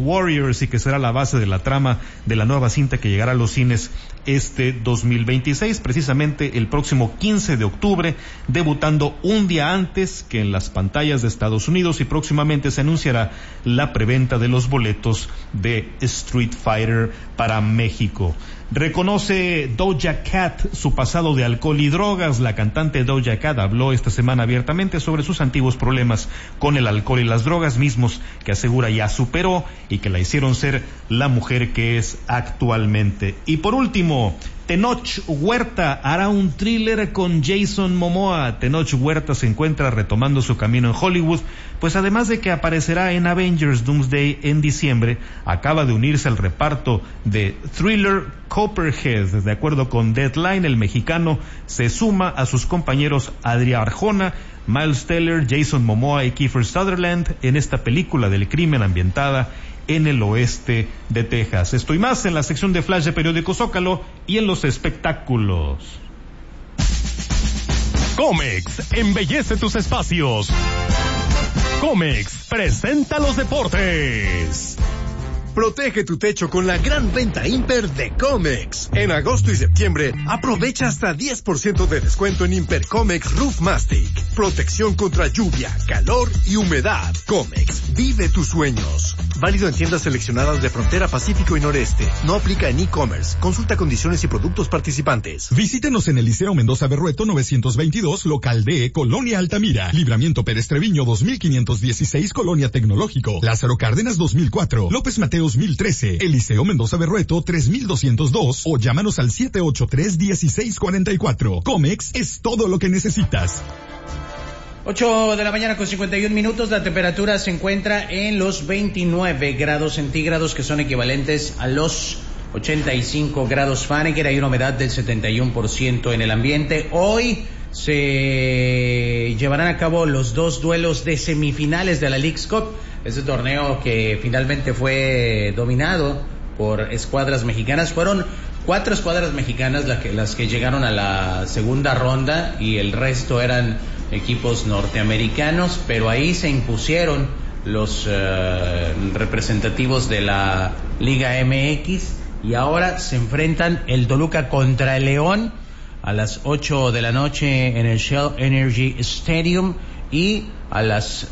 Warriors y que será la base de la trama de la nueva cinta que llegará a los cines este 2026, precisamente el próximo 15 de octubre, debutando un día antes que en las pantallas de Estados Unidos, y próximamente se anunciará la preventa de los boletos de Street Fighter para México. Reconoce Doja Cat su pasado de alcohol y drogas. La cantante Doja Cat habló esta semana abiertamente sobre sus antiguos problemas con el alcohol y las drogas, mismos que asegura ya superó y que la hicieron ser la mujer que es actualmente. Y por último, Tenoch Huerta hará un thriller con Jason Momoa. Tenoch Huerta se encuentra retomando su camino en Hollywood, pues además de que aparecerá en Avengers Doomsday en diciembre, acaba de unirse al reparto de thriller Copperhead. De acuerdo con Deadline, el mexicano se suma a sus compañeros Adria Arjona, Miles Teller, Jason Momoa y Kiefer Sutherland en esta película del crimen ambientada en el oeste de Texas. Esto y más en la sección de Flash de Periódico Zócalo y en los espectáculos. Comex embellece tus espacios. Comex presenta los deportes. Protege tu techo con la gran venta Imper de Comex. En agosto y septiembre, aprovecha hasta 10% de descuento en Imper Comex Roof Mastic. Protección contra lluvia, calor y humedad. Comex, vive tus sueños. Válido en tiendas seleccionadas de Frontera Pacífico y Noreste. No aplica en e-commerce. Consulta condiciones y productos participantes. Visítenos en el Liceo Mendoza Berrueto 922, local D, Colonia Altamira. Libramiento Pérez Treviño 2516, Colonia Tecnológico. Lázaro Cárdenas 2004. López Mateos 1013. Eliseo Mendoza Berrueto 3202 o llámanos al 783-1644. Comex es todo lo que necesitas. 8 de la mañana con 51 minutos, la temperatura se encuentra en los 29 grados centígrados, que son equivalentes a los 85 grados Fahrenheit. Hay una humedad del 71% en el ambiente. Hoy se llevarán a cabo los dos duelos de semifinales de la Leagues Cup, ese torneo que finalmente fue dominado por escuadras mexicanas. Fueron 4 escuadras mexicanas las que llegaron a la segunda ronda y el resto eran equipos norteamericanos, pero ahí se impusieron los representativos de la Liga MX y ahora se enfrentan el Toluca contra el León a las 8 de la noche en el Shell Energy Stadium, y a las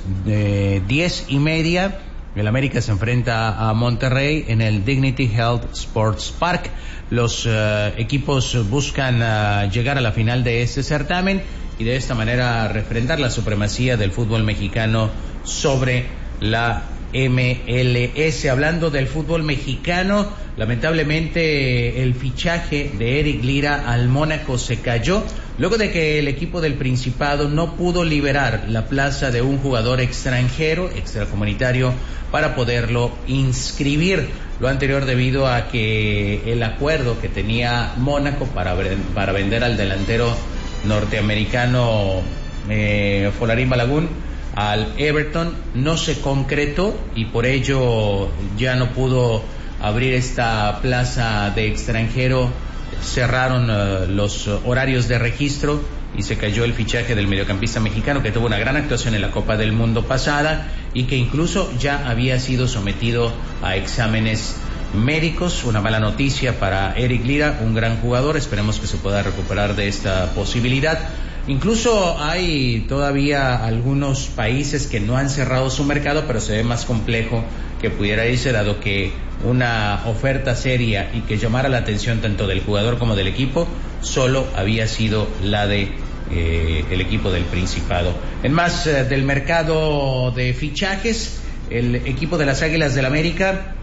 10:30 el América se enfrenta a Monterrey en el Dignity Health Sports Park. Los equipos buscan llegar a la final de este certamen y de esta manera refrendar la supremacía del fútbol mexicano sobre la MLS. Hablando del fútbol mexicano, lamentablemente el fichaje de Eric Lira al Mónaco se cayó luego de que el equipo del Principado no pudo liberar la plaza de un jugador extranjero, extracomunitario, para poderlo inscribir. Lo anterior debido a que el acuerdo que tenía Mónaco para vender al delantero norteamericano Folarín Balogun al Everton no se concretó, y por ello ya no pudo abrir esta plaza de extranjero. Cerraron los horarios de registro y se cayó el fichaje del mediocampista mexicano, que tuvo una gran actuación en la Copa del Mundo pasada y que incluso ya había sido sometido a exámenes médicos. Una mala noticia para Eric Lira, un gran jugador. Esperemos que se pueda recuperar de esta posibilidad. Incluso hay todavía algunos países que no han cerrado su mercado, pero se ve más complejo que pudiera irse, dado que una oferta seria y que llamara la atención tanto del jugador como del equipo solo había sido la de el equipo del Principado. En más del mercado de fichajes, el equipo de las Águilas del América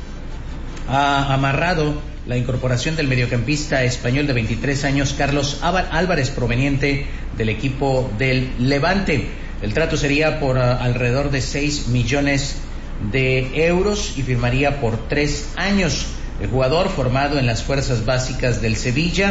ha amarrado la incorporación del mediocampista español de 23 años, Carlos Álvarez, proveniente del equipo del Levante. El trato sería por alrededor de 6 millones de euros y firmaría por 3 años. El jugador, formado en las fuerzas básicas del Sevilla,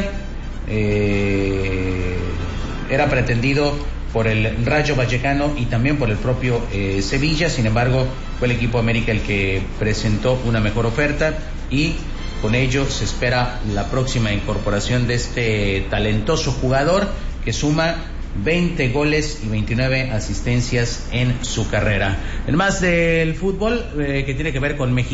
era pretendido por el Rayo Vallecano y también por el propio Sevilla. Sin embargo, fue el equipo América el que presentó una mejor oferta y con ello se espera la próxima incorporación de este talentoso jugador que suma 20 goles y 29 asistencias en su carrera. En más del fútbol que tiene que ver con México.